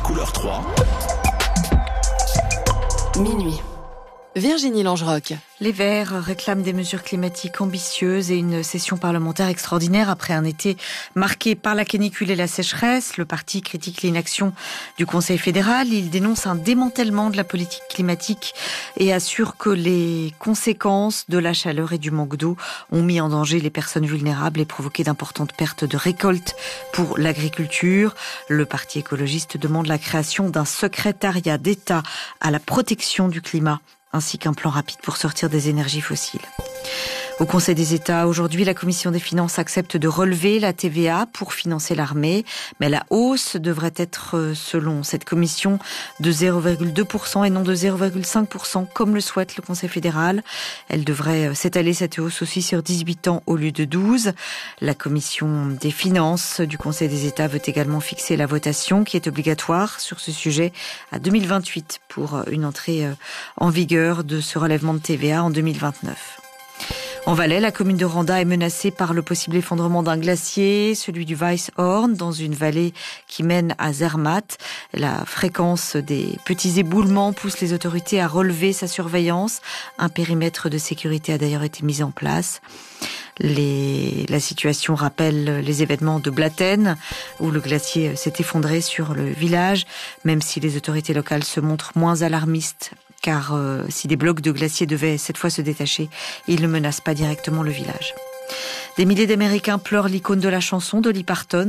France couleur 3. Minuit. Virginie Langerock. Les Verts réclament des mesures climatiques ambitieuses et une session parlementaire extraordinaire après un été marqué par la canicule et la sécheresse. Le parti critique l'inaction du Conseil fédéral. Il dénonce un démantèlement de la politique climatique et assure que les conséquences de la chaleur et du manque d'eau ont mis en danger les personnes vulnérables et provoqué d'importantes pertes de récoltes pour l'agriculture. Le parti écologiste demande la création d'un secrétariat d'État à la protection du climat, ainsi qu'un plan rapide pour sortir des énergies fossiles. Au Conseil des États, aujourd'hui, la Commission des finances accepte de relever la TVA pour financer l'armée, mais la hausse devrait être, selon cette commission, de 0,2% et non de 0,5%, comme le souhaite le Conseil fédéral. Elle devrait s'étaler, cette hausse aussi, sur 18 ans au lieu de 12. La Commission des finances du Conseil des États veut également fixer la votation, qui est obligatoire sur ce sujet, à 2028 pour une entrée en vigueur de ce relèvement de TVA en 2029. En Valais, la commune de Randa est menacée par le possible effondrement d'un glacier, celui du Weisshorn, dans une vallée qui mène à Zermatt. La fréquence des petits éboulements pousse les autorités à relever sa surveillance. Un périmètre de sécurité a d'ailleurs été mis en place. La situation rappelle les événements de Blatten, où le glacier s'est effondré sur le village, même si les autorités locales se montrent moins alarmistes. Car si des blocs de glacier devaient cette fois se détacher, ils ne menacent pas directement le village. Des milliers d'Américains pleurent l'icône de la chanson, Dolly Parton.